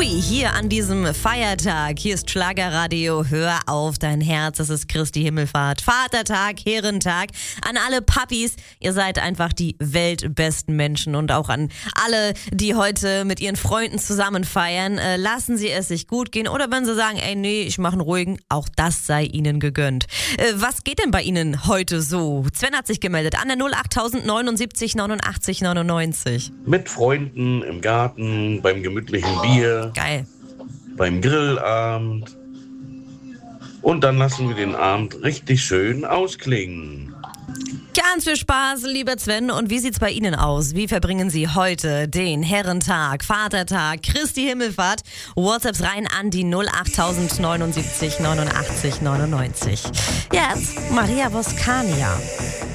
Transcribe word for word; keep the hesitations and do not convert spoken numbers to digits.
Joey hier an diesem Feiertag. Hier ist Schlagerradio. Hör auf dein Herz. Es ist Christi Himmelfahrt. Vatertag, Herrentag. An alle Papis. Ihr seid einfach die weltbesten Menschen. Und auch an alle, die heute mit ihren Freunden zusammen feiern. Äh, lassen Sie es sich gut gehen. Oder wenn Sie sagen, ey, nee, ich mache einen ruhigen, auch das sei Ihnen gegönnt. Äh, was geht denn bei Ihnen heute so? Sven hat sich gemeldet an der null acht neunundsiebzig neunundachtzig neunundneunzig. Mit Freunden im Garten, beim gemütlichen Bier, Geil. beim Grillabend. Und dann lassen wir den Abend richtig schön ausklingen. Ganz viel Spaß, lieber Sven. Und wie sieht's bei Ihnen aus? Wie verbringen Sie heute den Herrentag, Vatertag, Christi Himmelfahrt? WhatsApps rein an die null acht neunundsiebzig neunundachtzig neunundneunzig. Jetzt Maria Voskania.